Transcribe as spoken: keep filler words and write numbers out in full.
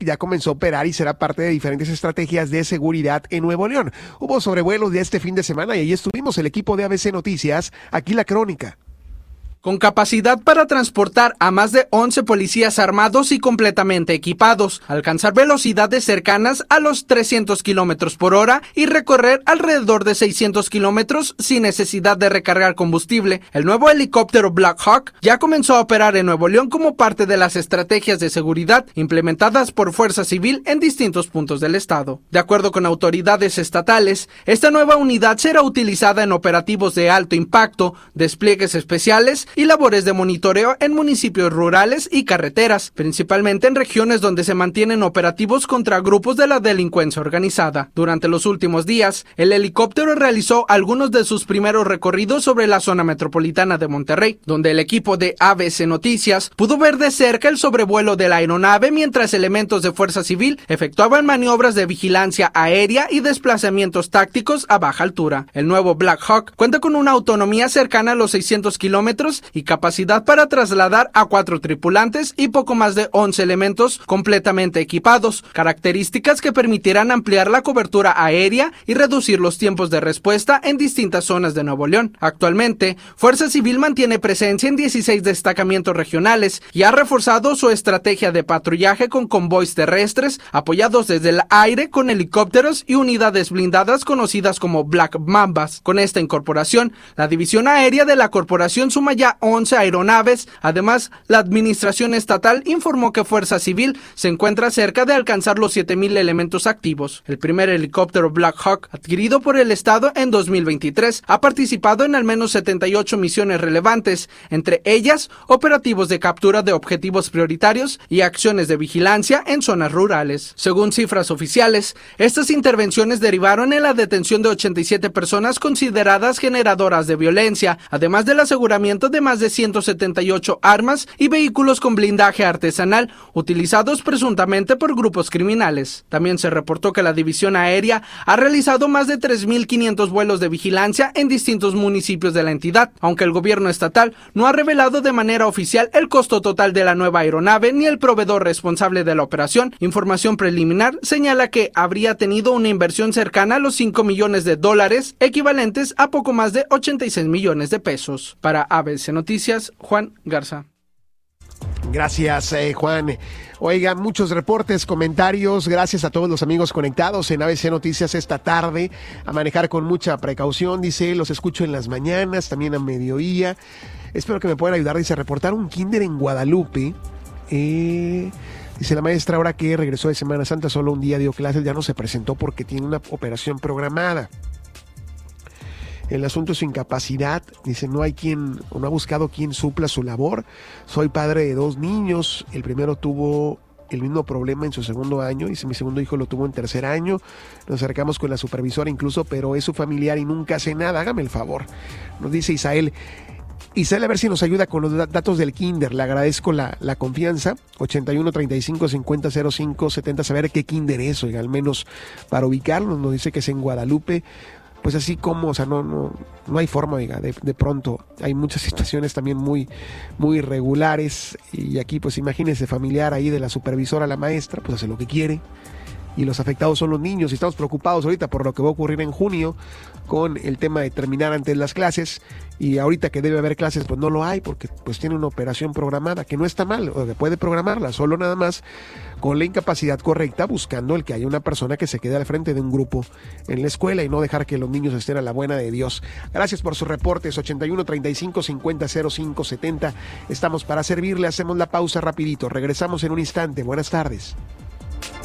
ya comenzó a operar y será parte de diferentes estrategias de seguridad en Nuevo León. Hubo sobrevuelos de este fin de semana y ahí estuvimos el equipo de A B C Noticias, aquí la crónica. Con capacidad para transportar a más de once policías armados y completamente equipados, alcanzar velocidades cercanas a los trescientos kilómetros por hora y recorrer alrededor de seiscientos kilómetros sin necesidad de recargar combustible, el nuevo helicóptero Black Hawk ya comenzó a operar en Nuevo León como parte de las estrategias de seguridad implementadas por Fuerza Civil en distintos puntos del estado. De acuerdo con autoridades estatales, esta nueva unidad será utilizada en operativos de alto impacto, despliegues especiales y labores de monitoreo en municipios rurales y carreteras, principalmente en regiones donde se mantienen operativos contra grupos de la delincuencia organizada. Durante los últimos días, el helicóptero realizó algunos de sus primeros recorridos sobre la zona metropolitana de Monterrey, donde el equipo de A B C Noticias pudo ver de cerca el sobrevuelo de la aeronave mientras elementos de Fuerza Civil efectuaban maniobras de vigilancia aérea y desplazamientos tácticos a baja altura. El nuevo Black Hawk cuenta con una autonomía cercana a los seiscientos kilómetros y capacidad para trasladar a cuatro tripulantes y poco más de once elementos completamente equipados, características que permitirán ampliar la cobertura aérea y reducir los tiempos de respuesta en distintas zonas de Nuevo León. Actualmente, Fuerza Civil mantiene presencia en dieciséis destacamentos regionales y ha reforzado su estrategia de patrullaje con convoys terrestres apoyados desde el aire con helicópteros y unidades blindadas conocidas como Black Mambas. Con esta incorporación, la división aérea de la corporación suma ya once aeronaves. Además, la administración estatal informó que Fuerza Civil se encuentra cerca de alcanzar los siete mil elementos activos. El primer helicóptero Black Hawk, adquirido por el estado en dos mil veintitrés, ha participado en al menos setenta y ocho misiones relevantes, entre ellas operativos de captura de objetivos prioritarios y acciones de vigilancia en zonas rurales. Según cifras oficiales, estas intervenciones derivaron en la detención de ochenta y siete personas consideradas generadoras de violencia, además del aseguramiento de más de ciento setenta y ocho armas y vehículos con blindaje artesanal utilizados presuntamente por grupos criminales. También se reportó que la división aérea ha realizado más de tres mil quinientos vuelos de vigilancia en distintos municipios de la entidad, aunque el gobierno estatal no ha revelado de manera oficial el costo total de la nueva aeronave ni el proveedor responsable de la operación. Información preliminar señala que habría tenido una inversión cercana a los cinco millones de dólares, equivalentes a poco más de ochenta y seis millones de pesos. Para A B C Noticias, Juan Garza. Gracias, eh, Juan. Oigan, muchos reportes, comentarios. Gracias a todos los amigos conectados en A B C Noticias esta tarde. A manejar con mucha precaución, dice. Los escucho en las mañanas, también a mediodía. Espero que me puedan ayudar. Dice, reportar un kinder en Guadalupe. Eh... Dice la maestra, ahora que regresó de Semana Santa, solo un día dio clases, ya no se presentó porque tiene una operación programada. El asunto es su incapacidad. Dice, no hay quien, o no ha buscado quien supla su labor. Soy padre de dos niños. El primero tuvo el mismo problema en su segundo año. Dice, mi segundo hijo lo tuvo en tercer año. Nos acercamos con la supervisora incluso, pero es su familiar y nunca hace nada. Hágame el favor. Nos dice Isael. Isael, a ver si nos ayuda con los datos del kinder. Le agradezco la, la confianza. ochenta y uno, treinta y cinco, cincuenta, cero cinco, setenta. Saber qué kinder es, oiga, al menos para ubicarlo. Nos dice que es en Guadalupe. Pues así como, o sea, no, no, no hay forma, oiga, de, de pronto hay muchas situaciones también muy, muy irregulares, y aquí pues imagínense, familiar ahí de la supervisora a la maestra, pues hace lo que quiere, y los afectados son los niños, y estamos preocupados ahorita por lo que va a ocurrir en junio con el tema de terminar antes las clases, y ahorita que debe haber clases pues no lo hay, porque pues tiene una operación programada, que no está mal, o que puede programarla, solo nada más con la incapacidad correcta, buscando el que haya una persona que se quede al frente de un grupo en la escuela y no dejar que los niños estén a la buena de Dios. Gracias por sus reportes. Ochenta y uno, treinta y cinco, cincuenta, cero cinco, setenta. Estamos para servirle. Hacemos la pausa rapidito. Regresamos en un instante. Buenas tardes.